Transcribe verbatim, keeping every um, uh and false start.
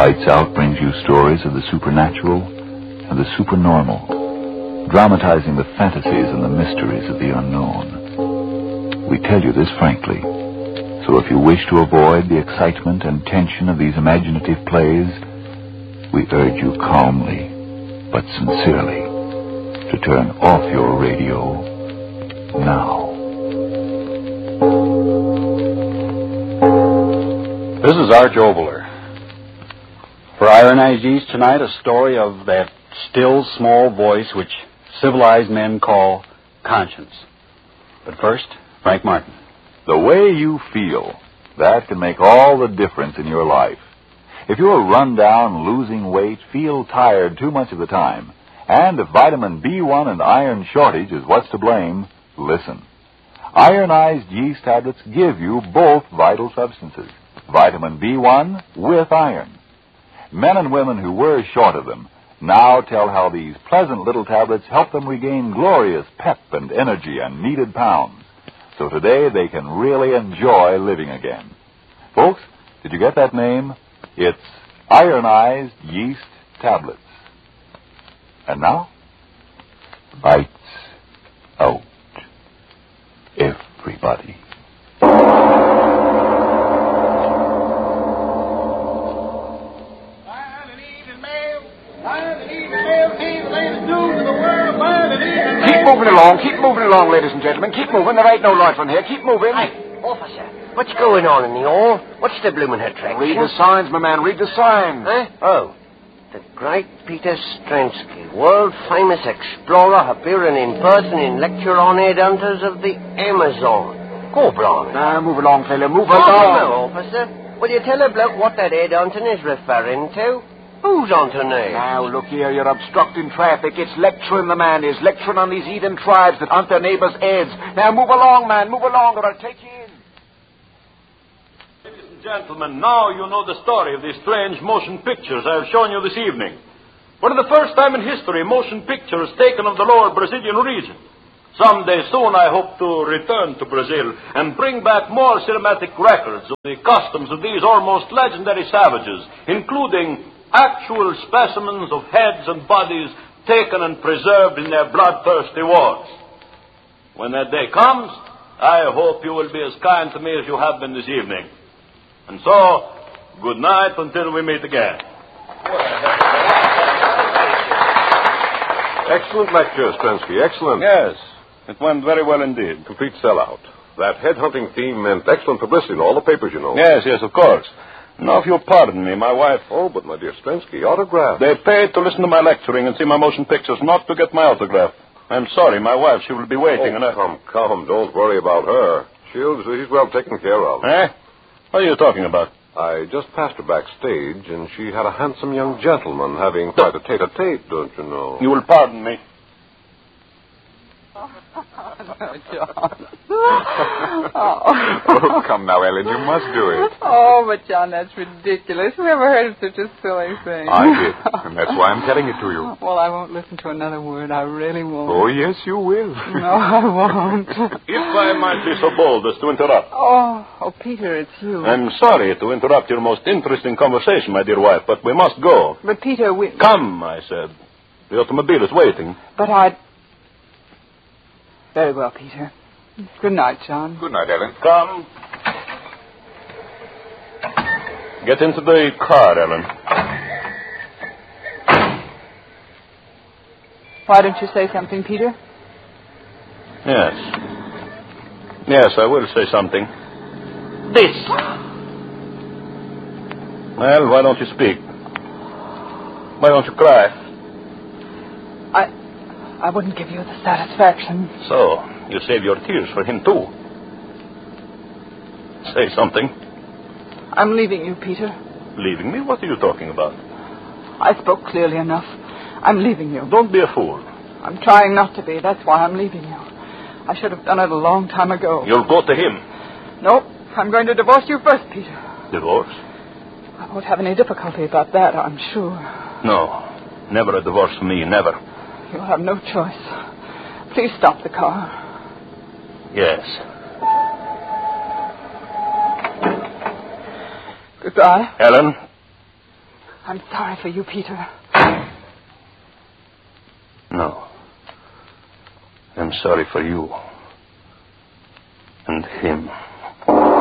Lights Out brings you stories of the supernatural and the supernormal, dramatizing the fantasies and the mysteries of the unknown. We tell you this frankly, so if you wish to avoid the excitement and tension of these imaginative plays, we urge you calmly, but sincerely, to turn off your radio now. This is Arch Oboler. For Ironized Yeast tonight, a story of that still small voice which civilized men call conscience. But first, Frank Martin. The way you feel, that can make all the difference in your life. If you're run down, losing weight, feel tired too much of the time, and if vitamin B one and iron shortage is what's to blame, listen. Ironized Yeast tablets give you both vital substances, vitamin B one with iron. Men and women who were short of them now tell how these pleasant little tablets help them regain glorious pep and energy and needed pounds. So today they can really enjoy living again. Folks, did you get that name? It's Ironized Yeast Tablets. And now, Lights Out. Everybody. Keep moving along, keep moving along, ladies and gentlemen. Keep moving. There ain't no light from here. Keep moving. Hey, officer, what's going on in the hall? What's the bloomin' attraction? Read the signs, my man. Read the signs. Huh? Oh. The great Peter Stransky, world-famous explorer, appearing in person in lecture on headhunters of the Amazon. Go, Brown. Now, move along, fella. Move Oh, along. no, officer. Will you tell a bloke what that headhunting is referring to? Who's on tonight? Now, look here. You're obstructing traffic. It's lecturing, the man is. Lecturing on these heathen tribes that hunt their neighbors' heads. Now, move along, man. Move along, or I'll take you in. Ladies and gentlemen, now you know the story of these strange motion pictures I have shown you this evening. For the first time in history, motion pictures taken of the lower Brazilian region. Someday soon I hope to return to Brazil and bring back more cinematic records of the customs of these almost legendary savages, including actual specimens of heads and bodies taken and preserved in their bloodthirsty wars. When that day comes, I hope you will be as kind to me as you have been this evening. And so, good night until we meet again. Excellent lecture, Stransky. Excellent. Yes, it went very well indeed. Complete sellout. That headhunting theme meant excellent publicity in all the papers, you know. Yes, yes, of course. Now, if you'll pardon me, my wife... Oh, but my dear Stransky, autograph. They paid to listen to my lecturing and see my motion pictures, not to get my autograph. I'm sorry, my wife, she will be waiting. Oh, and I... come, come, don't worry about her. She'll, she's well taken care of. Eh? What are you talking about? I just passed her backstage, and she had a handsome young gentleman having quite a tete-a-tete, don't you know? You will pardon me. Oh, John. oh. oh, come now, Ellen, you must do it. Oh, but John, that's ridiculous. Who ever heard of such a silly thing? I did, and that's why I'm telling it to you. Well, I won't listen to another word. I really won't. Oh, yes, you will. No, I won't. If I might be so bold as to interrupt. Oh, oh, Peter, it's you. I'm sorry to interrupt your most interesting conversation, my dear wife, but we must go. But, Peter, we... Come, I said. The automobile is waiting. But I... Very well, Peter. Good night, John. Good night, Ellen. Come. Get into the car, Ellen. Why don't you say something, Peter? Yes. Yes, I will say something. This. Well, why don't you speak? Why don't you cry? I... I wouldn't give you the satisfaction. So, you save your tears for him, too. Say something. I'm leaving you, Peter. Leaving me? What are you talking about? I spoke clearly enough. I'm leaving you. Don't be a fool. I'm trying not to be. That's why I'm leaving you. I should have done it a long time ago. You'll go to him. No, I'm going to divorce you first, Peter. Divorce? I won't have any difficulty about that, I'm sure. No, never a divorce for me, never. You'll have no choice. Please stop the car. Yes. Goodbye. Helen, I'm sorry for you, Peter. No. I'm sorry for you. And him.